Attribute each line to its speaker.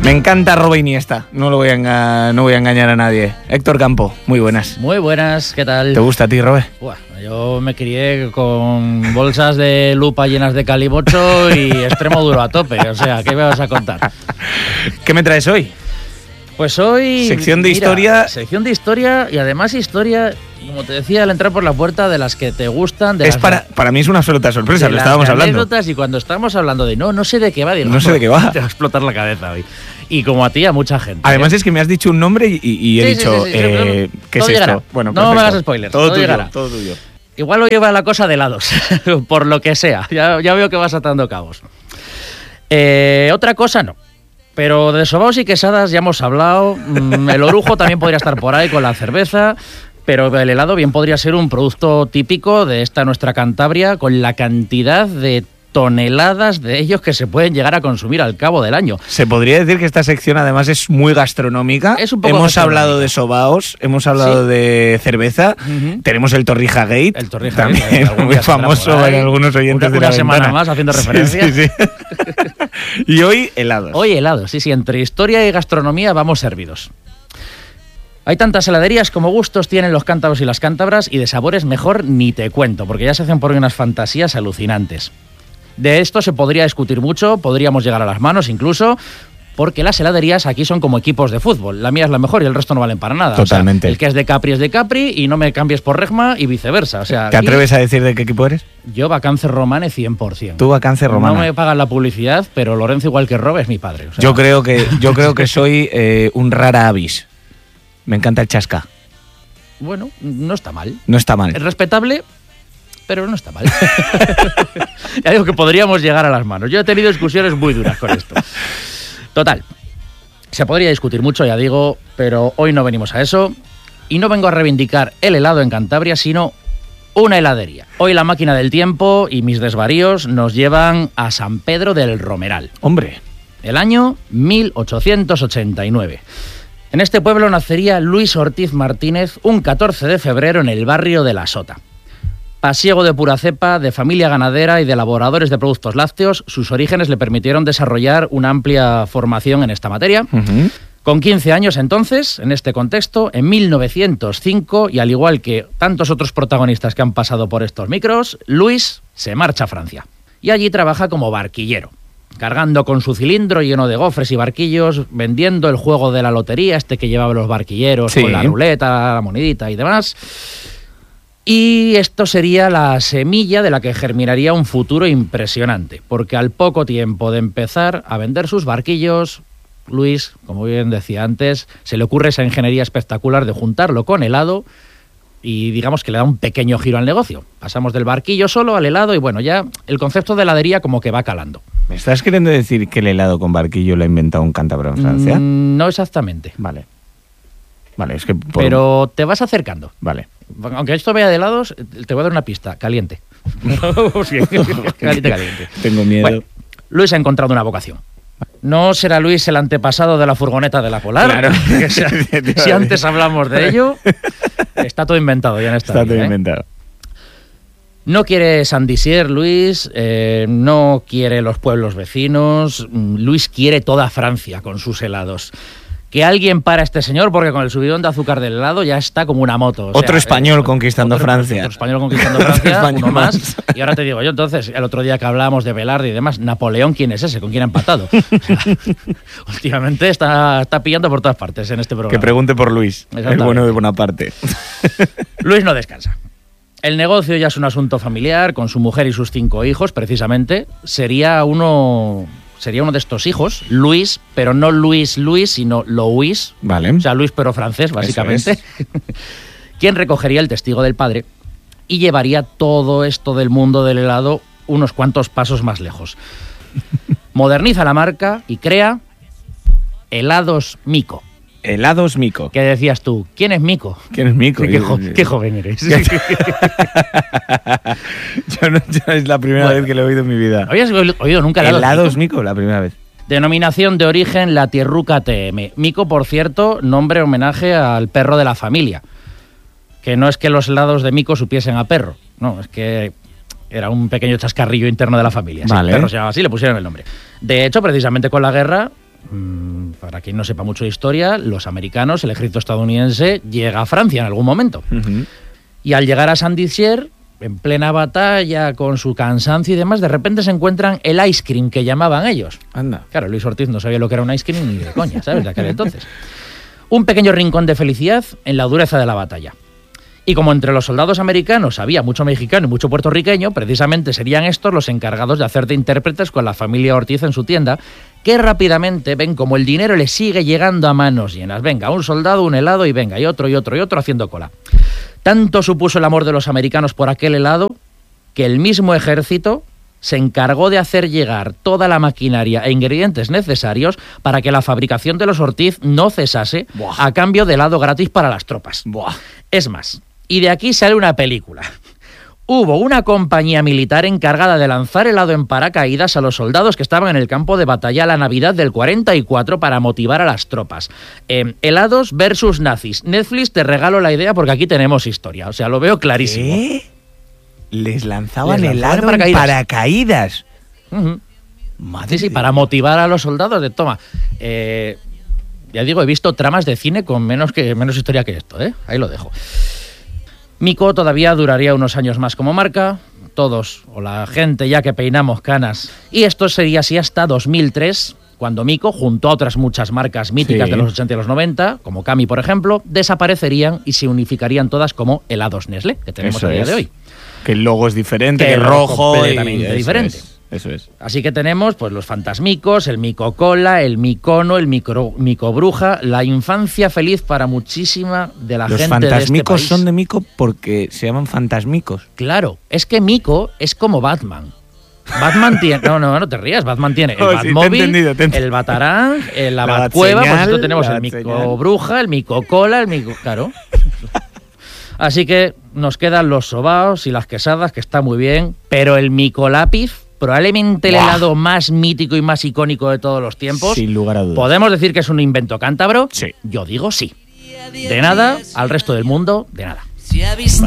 Speaker 1: Me encanta Roba Iniesta, no voy a engañar a nadie. Héctor Campo, muy buenas.
Speaker 2: Muy buenas, ¿qué tal?
Speaker 1: ¿Te gusta a ti, Robe?
Speaker 2: Buah, yo me crié con bolsas de lupa llenas de calimocho y extremo duro a tope, o sea, ¿qué me vas a contar?
Speaker 1: ¿Qué me traes hoy?
Speaker 2: Pues hoy...
Speaker 1: Sección de historia.
Speaker 2: Sección de historia y además historia, como te decía al entrar por la puerta, de las que te gustan.
Speaker 1: Para mí es una absoluta sorpresa, lo estábamos hablando.
Speaker 2: Anécdotas, y cuando estábamos hablando de no sé de qué va, digo,
Speaker 1: no sé de qué va.
Speaker 2: Te va a explotar la cabeza hoy. Y como a ti, a mucha gente.
Speaker 1: Además es que me has dicho un nombre y he dicho, ¿qué es
Speaker 2: llegará.
Speaker 1: esto? Bueno,
Speaker 2: no me hagas spoilers, todo tuyo, llegará.
Speaker 1: Todo tuyo.
Speaker 2: Igual lo lleva la cosa de helados, por lo que sea. Ya veo que vas atando cabos. Otra cosa no. Pero de sobaos y quesadas ya hemos hablado. El orujo también podría estar por ahí con la cerveza. Pero el helado bien podría ser un producto típico de esta nuestra Cantabria, con la cantidad de toneladas de ellos que se pueden llegar a consumir al cabo del año.
Speaker 1: Se podría decir que esta sección además es muy gastronómica.
Speaker 2: Es un poco
Speaker 1: hemos hablado de sobaos, hemos hablado de cerveza, tenemos el Torrija Gate,
Speaker 2: el Torrija
Speaker 1: también
Speaker 2: Gate,
Speaker 1: muy famoso en algunos oyentes de la
Speaker 2: semana
Speaker 1: ventana.
Speaker 2: Más haciendo referencia.
Speaker 1: Sí. Y hoy helados.
Speaker 2: Hoy helados, sí, entre historia y gastronomía vamos servidos. Hay tantas heladerías como gustos tienen los cántabros y las cántabras, y de sabores mejor ni te cuento, porque ya se hacen por unas fantasías alucinantes. De esto se podría discutir mucho, podríamos llegar a las manos incluso, porque las heladerías aquí son como equipos de fútbol. La mía es la mejor y el resto no valen para nada.
Speaker 1: Totalmente.
Speaker 2: O sea, el que es de Capri es de Capri y no me cambies por Regma y viceversa. O sea,
Speaker 1: ¿te atreves a decir de qué equipo eres?
Speaker 2: Yo Vacance Romane 100%.
Speaker 1: Tú Vacance Romane.
Speaker 2: No me pagan la publicidad, pero Lorenzo, igual que Rob, es mi padre. O sea,
Speaker 1: yo creo que soy un rara avis. Me encanta el chasca.
Speaker 2: Bueno, no está mal.
Speaker 1: No está mal.
Speaker 2: Es respetable, pero no está mal. Ya digo que podríamos llegar a las manos. Yo he tenido discusiones muy duras con esto. Total, se podría discutir mucho, ya digo, pero hoy no venimos a eso. Y no vengo a reivindicar el helado en Cantabria, sino una heladería. Hoy la máquina del tiempo y mis desvaríos nos llevan a San Pedro del Romeral.
Speaker 1: Hombre.
Speaker 2: El año 1889. En este pueblo nacería Luis Ortiz Martínez un 14 de febrero en el barrio de La Sota. Pasiego de pura cepa, de familia ganadera y de elaboradores de productos lácteos, sus orígenes le permitieron desarrollar una amplia formación en esta materia.
Speaker 1: Uh-huh.
Speaker 2: Con 15 años entonces, en este contexto, en 1905, y al igual que tantos otros protagonistas que han pasado por estos micros, Luis se marcha a Francia. Y allí trabaja como barquillero, cargando con su cilindro lleno de gofres y barquillos, vendiendo el juego de la lotería, este que llevaban los barquilleros, sí, con la ruleta, la monedita y demás. Y esto sería la semilla de la que germinaría un futuro impresionante, porque al poco tiempo de empezar a vender sus barquillos, Luis, como bien decía antes, se le ocurre esa ingeniería espectacular de juntarlo con helado y digamos que le da un pequeño giro al negocio. Pasamos del barquillo solo al helado y bueno, ya el concepto de heladería como que va calando.
Speaker 1: ¿Me estás queriendo decir que el helado con barquillo lo ha inventado un cántabro en Francia?
Speaker 2: No exactamente.
Speaker 1: Vale, es que...
Speaker 2: Pero te vas acercando.
Speaker 1: Vale.
Speaker 2: Aunque esto vea de helados, te voy a dar una pista. Caliente. Caliente.
Speaker 1: Tengo miedo.
Speaker 2: Bueno, Luis ha encontrado una vocación. No será Luis el antepasado de la furgoneta de la Polar.
Speaker 1: Claro.
Speaker 2: Si antes hablamos de ello, está todo inventado ya en esta vida.
Speaker 1: Está todo inventado.
Speaker 2: No quiere San Disier, Luis, no quiere los pueblos vecinos. Luis quiere toda Francia con sus helados. Que alguien para a este señor, porque con el subidón de azúcar del helado ya está como una moto.
Speaker 1: Otro español conquistando Francia.
Speaker 2: Otro español conquistando Francia, uno más. Y ahora te digo yo, entonces, el otro día que hablábamos de Velarde y demás, Napoleón, ¿quién es ese? ¿Con quién ha empatado? O sea, últimamente está pillando por todas partes en este programa.
Speaker 1: Que pregunte por Luis, el bueno de Bonaparte.
Speaker 2: Luis no descansa. El negocio ya es un asunto familiar, con su mujer y sus 5 hijos, precisamente. Sería uno de estos hijos, Luis, pero no Luis, sino Louis.
Speaker 1: Vale.
Speaker 2: O sea, Luis pero francés, básicamente. Quien recogería el testigo del padre y llevaría todo esto del mundo del helado unos cuantos pasos más lejos. Moderniza la marca y crea Helados Mico.
Speaker 1: Helados Mico.
Speaker 2: ¿Qué decías tú? ¿Quién es Mico?
Speaker 1: ¿Quién es Mico?
Speaker 2: Qué joven eres.
Speaker 1: Yo es la primera vez que lo he oído en mi vida.
Speaker 2: ¿Habías oído nunca
Speaker 1: Helados Mico? La primera vez.
Speaker 2: Denominación de origen la Tierruca TM. Mico, por cierto, nombre homenaje al perro de la familia. Que no es que los helados de Mico supiesen a perro. No, es que era un pequeño chascarrillo interno de la familia.
Speaker 1: Vale.
Speaker 2: Sí, el perro se llamaba así, le pusieron el nombre. De hecho, precisamente con la guerra, para quien no sepa mucho de historia, los americanos, el ejército estadounidense, llega a Francia en algún momento. Y al llegar a Saint-Dizier, en plena batalla, con su cansancio y demás, de repente se encuentran el ice cream que llamaban ellos.
Speaker 1: Anda.
Speaker 2: Claro, Luis Ortiz no sabía lo que era un ice cream ni de coña, ¿sabes? De aquel entonces. Un pequeño rincón de felicidad en la dureza de la batalla. Y como entre los soldados americanos había mucho mexicano y mucho puertorriqueño, precisamente serían estos los encargados de hacer de intérpretes con la familia Ortiz en su tienda, que rápidamente ven como el dinero les sigue llegando a manos llenas. Venga, un soldado, un helado y venga, y otro haciendo cola. Tanto supuso el amor de los americanos por aquel helado que el mismo ejército se encargó de hacer llegar toda la maquinaria e ingredientes necesarios para que la fabricación de los Ortiz no cesase.
Speaker 1: Buah.
Speaker 2: A cambio de helado gratis para las tropas.
Speaker 1: Buah.
Speaker 2: Es más, y de aquí sale una película. Hubo una compañía militar encargada de lanzar helado en paracaídas a los soldados que estaban en el campo de batalla la Navidad del 44 para motivar a las tropas. Helados versus nazis. Netflix, te regalo la idea porque aquí tenemos historia. O sea, lo veo clarísimo.
Speaker 1: ¿Qué? Les lanzaban
Speaker 2: Les lanzaban
Speaker 1: helado en paracaídas.
Speaker 2: Ujú.
Speaker 1: Madre
Speaker 2: Sí,
Speaker 1: de
Speaker 2: para
Speaker 1: Dios.
Speaker 2: motivar a los soldados de toma. Ya digo, he visto tramas de cine con menos historia que esto, ¿eh? Ahí lo dejo. Mico todavía duraría unos años más como marca, todos, o la gente ya que peinamos canas. Y esto sería así hasta 2003, cuando Mico, junto a otras muchas marcas míticas de los 80 y los 90, como Cami, por ejemplo, desaparecerían y se unificarían todas como helados Nestlé, que tenemos
Speaker 1: Eso
Speaker 2: a día
Speaker 1: es.
Speaker 2: de hoy.
Speaker 1: Que el logo es diferente,
Speaker 2: Que
Speaker 1: que
Speaker 2: el
Speaker 1: es
Speaker 2: logo
Speaker 1: rojo.
Speaker 2: completamente
Speaker 1: y
Speaker 2: diferente.
Speaker 1: Eso es.
Speaker 2: Así que tenemos pues los fantasmicos, el Mico-Cola, el Micono, el Mico-Bruja, la infancia feliz para muchísima de la
Speaker 1: Los
Speaker 2: gente de este
Speaker 1: fantasmicos
Speaker 2: país.
Speaker 1: son de Mico porque se llaman fantasmicos.
Speaker 2: Claro, es que Mico es como Batman. Batman tiene... No te rías. Batman tiene el
Speaker 1: Oh, sí, te he
Speaker 2: Batmóvil,
Speaker 1: entendido.
Speaker 2: el Batarán, la
Speaker 1: La
Speaker 2: Batcueva, pues
Speaker 1: Batseñal,
Speaker 2: esto tenemos
Speaker 1: la
Speaker 2: el
Speaker 1: Batseñal.
Speaker 2: Mico-Bruja, el Mico-Cola, el Mico... Claro. Así que nos quedan los sobaos y las quesadas, que está muy bien, pero el Mico-Lápiz, probablemente el
Speaker 1: ¡Buah!
Speaker 2: helado más mítico y más icónico de todos los tiempos.
Speaker 1: Sin lugar a dudas.
Speaker 2: ¿Podemos decir que es un invento cántabro?
Speaker 1: Sí.
Speaker 2: Yo digo sí. De nada, al resto del mundo, de nada.
Speaker 3: Si ha visto